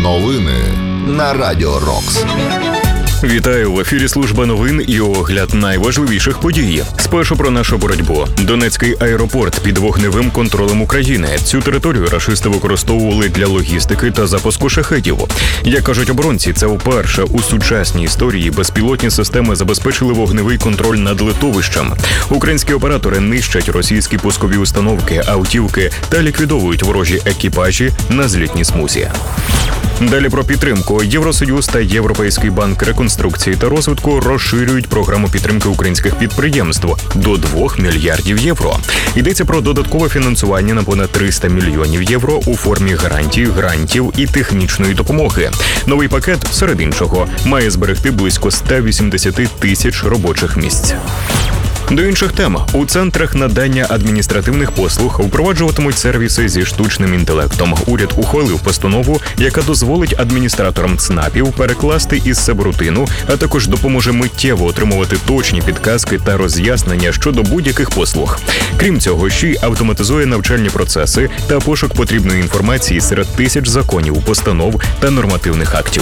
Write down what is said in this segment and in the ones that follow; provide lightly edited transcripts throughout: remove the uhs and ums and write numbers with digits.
Новини на Радіо Рокс. Вітаю, в ефірі служба новин і огляд найважливіших подій. Спершу про нашу боротьбу. Донецький аеропорт під вогневим контролем України. Цю територію рашисти використовували для логістики та запуску шахедів. Як кажуть оборонці, це вперше у сучасній історії безпілотні системи забезпечили вогневий контроль над литовищем. Українські оператори нищать російські пускові установки, автівки та ліквідовують ворожі екіпажі на злітній смузі. Далі про підтримку. Євросоюз та Європейський банк реконструкції та розвитку розширюють програму підтримки українських підприємств до 2 мільярдів євро. Йдеться про додаткове фінансування на понад 300 мільйонів євро у формі гарантій, грантів і технічної допомоги. Новий пакет, серед іншого, має зберегти близько 180 тисяч робочих місць. До інших тем. У центрах надання адміністративних послуг впроваджуватимуть сервіси зі штучним інтелектом. Уряд ухвалив постанову, яка дозволить адміністраторам ЦНАПів перекласти із себе рутину, а також допоможе миттєво отримувати точні підказки та роз'яснення щодо будь-яких послуг. Крім цього, ще й автоматизує навчальні процеси та пошук потрібної інформації серед тисяч законів, постанов та нормативних актів.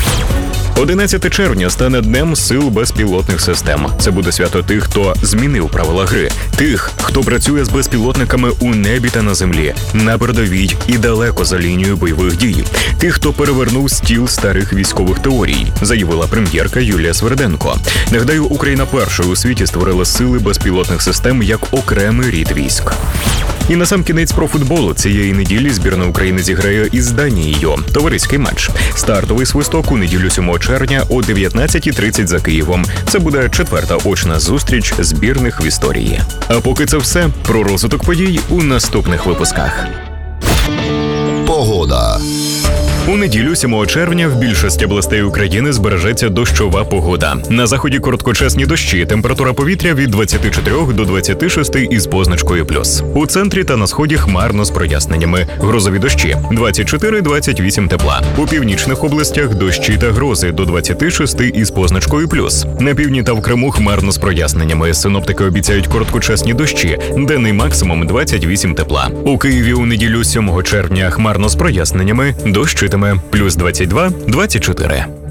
11 червня стане Днем сил безпілотних систем. Це буде свято тих, хто змінив правила гри. Тих, хто працює з безпілотниками у небі та на землі, на передовій і далеко за лінією бойових дій. Тих, хто перевернув стіл старих військових теорій, заявила прем'єрка Юлія Сверденко. Нагадаю, Україна першою у світі створила сили безпілотних систем як окремий рід військ. І насамкінець про футболу. Цієї неділі збірна України зіграє із Данією. Товариський матч. Стартовий свисток у неділю 7 червня о 19:30 за Києвом. Це буде четверта очна зустріч збірних в історії. А поки це все. Про розвиток подій у наступних випусках. Погода. У неділю 7 червня в більшості областей України збережеться дощова погода. На заході короткочасні дощі, температура повітря від 24 до 26 із позначкою плюс. У центрі та на сході хмарно з проясненнями. Грозові дощі 24-28 тепла. У північних областях дощі та грози до 26 із позначкою плюс. На півдні та в Криму хмарно з проясненнями. Синоптики обіцяють короткочасні дощі, денний максимум 28 тепла. У Києві у неділю 7 червня хмарно з проясненнями, дощ плюс 22-24.